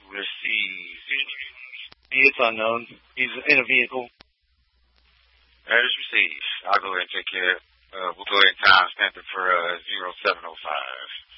Receive. It's unknown. He's in a vehicle. That is received. I'll go ahead and take care. We'll go ahead and time stamp it for 0705.